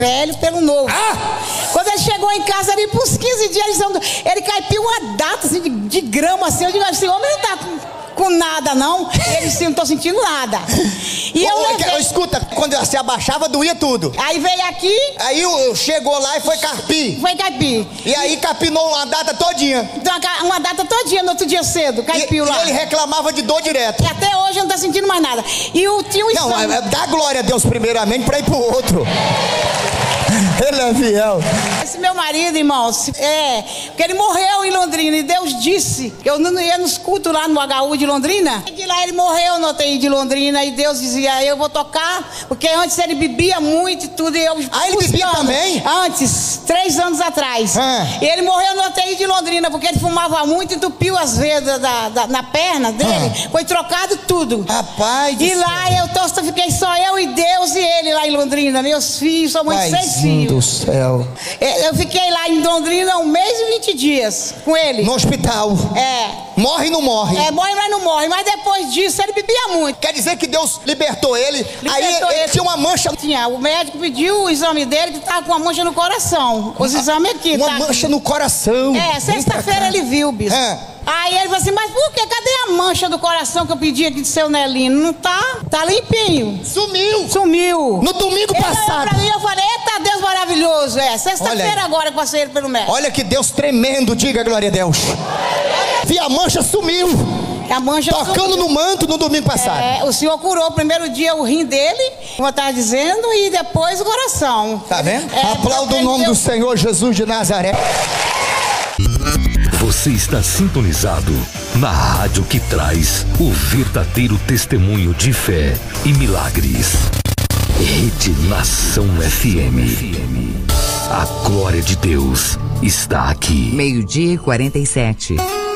velho pelo novo. Quando ele chegou em casa ali por uns 15 dias, ele caipiu uma data assim, de grama assim. Eu digo assim, homem não tá com nada não. Ele disse, não tô sentindo nada. E escuta, quando se abaixava doía tudo. Aí veio aqui. Aí chegou lá e foi carpir. Foi carpir. E aí capinou uma data todinha. Uma data todinha, no outro dia cedo, carpiu lá. E ele reclamava de dor direto. E até hoje não tá sentindo mais nada. E tinha um exame. Não, dá glória a Deus primeiramente pra ir pro outro. Ele é fiel. Esse meu marido, irmãos, porque ele morreu em Londrina e Deus disse que eu não ia nos cultos lá no HU de Londrina. De lá ele morreu no UTI de Londrina e Deus dizia, eu vou tocar, porque antes ele bebia muito e tudo e eu... ele bebia também? Antes, 3 anos atrás. E ele morreu no UTI de Londrina porque ele fumava muito, entupiu as veias na perna dele, foi trocado tudo. Rapaz do E lá fiquei só eu e Deus e ele lá em Londrina, meus filhos, sua mãe de 6 filhos. Do céu. Eu fiquei lá em Londrina 1 mês e 20 dias com ele. No hospital. Morre ou não morre? Morre, mas não morre. Mas depois disso ele bebia muito. Quer dizer que Deus libertou ele? Aí ele tinha uma mancha. O médico pediu o exame dele que tava com uma mancha no coração. Os exames aqui. Uma mancha no coração. Sexta-feira ele viu, bicho. Aí ele falou assim, mas por que? Cadê a mancha do coração que eu pedi aqui de seu Nelino? Não tá? Tá limpinho. Sumiu. No domingo passado. Pra mim, eu falei, eita Deus maravilhoso. Sexta-feira agora que eu passei ele pelo médico. Olha que Deus tremendo, diga glória a Deus. E a mancha sumiu. A mancha tocando no manto no domingo passado. O Senhor curou o primeiro dia o rim dele, como eu estava dizendo, e depois o coração. Tá vendo? Aplauda o nome do Senhor Jesus de Nazaré. Você está sintonizado na rádio que traz o verdadeiro testemunho de fé e milagres. Rede Nação FM. A glória de Deus está aqui. 12:47.